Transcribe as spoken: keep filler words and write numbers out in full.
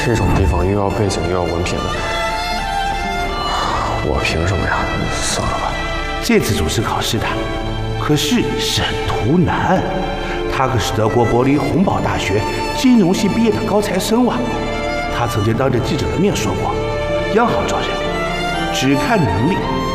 这种地方又要背景又要文凭的，我凭什么呀？算了吧。 这次主持考试的可是沈图南，他可是德国柏林洪堡大学金融系毕业的高材生啊。他曾经当着记者的面说过，央行招人只看能力，